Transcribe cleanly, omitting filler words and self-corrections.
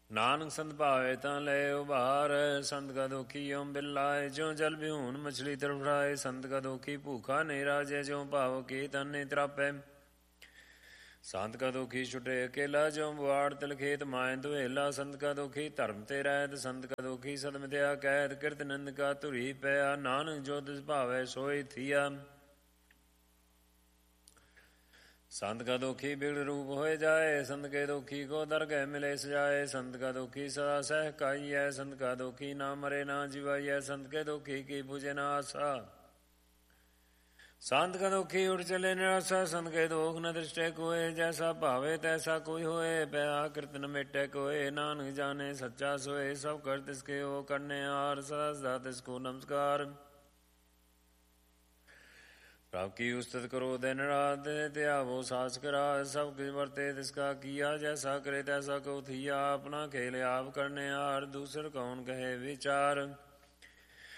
ਨਾਨਕ ਸੰਤ ਭਾਵੇ ਤਾਂ ਲੈ ਉਭਾਰ। ਸੰਤ ਕਾ ਦੁਖੀ ਯੋਂ ਬਿਲਾਏ, ਜਿਉ ਜਲ ਬਿਹੂਨ ਮਛਲੀ ਤਰਫੜਾਏ। ਸੰਤ ਕਾ ਦੁਖੀ ਭੂਖਾ ਨਹੀਂ ਰਾਜੇ, ਜਿਉ ਭਾਵ ਕੀ ਤਨ ਨਹੀਂ ਤਰਾਪੈ। ਸੰਤ ਕਾ ਦੁਖੀ ਛੁਟੇ ਅਕੇਲਾ, ਜਿਉ ਬੁਆੜ ਤਿਲ ਖੇਤ ਮਾਏ ਦੁਹੇਲਾ। ਸੰਤ ਕਾ ਦੁਖੀ ਧਰਮ ਤੇ ਰਹਿਤ, ਸੰਤ ਕਾ ਦੁਖੀ ਸਦ ਮਿਥਿਆ ਕਹਿਤ। ਕਿਰਤ ਨਿੰਦ ਕਾ ਧੁਰੀ ਪਿਆ, ਨਾਨਕ ਜੋ ਤਿਸ ਭਾਵੈ ਸੋਈ ਥੀਆ। ਸੰਤ ਕਾ ਦੁਖੀ ਬਿਗੜ ਰੂਪ ਹੋਏ ਜਾਏ, ਸੰਤ ਕੇ ਦੁਖੀ ਕੋ ਦਰਗਹਿ ਮਿਲੇ ਸਜਾਏ। ਸੰਤ ਕਾ ਦੁਖੀ ਸਦਾ ਸਹਿ ਕਾਈਐ, ਸੰਤ ਕਾ ਦੁਖੀ ਨਾ ਮਰੇ ਨਾ ਜਿਵਾਈਐ। ਸੰਤ ਕੇ ਦੁਖੀ ਕੀ ਬੁਝੇ ਨਾ ਆਸਾ, ਸੰਤ ਕਾ ਦੁਖੀ ਉਠ ਚਲੇ ਨਿਰਾਸਾ। ਸੰਤ ਕੇ ਦੁਖ ਨ ਦ੍ਰਿਸ਼ਟੇ ਕੋਏ, ਜੈਸਾ ਭਾਵੇ ਤੈਸਾ ਕੋਈ ਹੋਏ। ਪਿਆ ਕਿਰਤ ਨ ਮਿਟੇ ਕੋਏ, ਨਾਨਕ ਜਾਣੇ ਸੱਚਾ ਸੋਏ। ਸਭ ਕਰ ਤਿਸ ਕੇ ਉਹ ਕਰਨੇ ਹਾਰ, ਸਦਾ ਸਦਾ ਤਿਸ ਕੋ ਨਮਸਕਾਰ। ਪ੍ਰਭ ਕੀ ਉਸਤਤ ਕਰੋ ਦਿਨ ਰਾਤ, ਧਿਆਵੋ ਸਾਸ ਕਰਾ। ਸਭ ਕਿਛ ਵਰਤੇ ਤਿਸਕਾ ਕੀਆ, ਜੈਸਾ ਕਰੇ ਤੈਸਾ ਕਉ ਥੀਆ। ਆਪਣਾ ਖੇਲ ਆਪ ਕਰਨੇ ਹਾਰ, ਦੂਸਰ ਕੌਣ ਕਹੇ ਵਿਚਾਰ।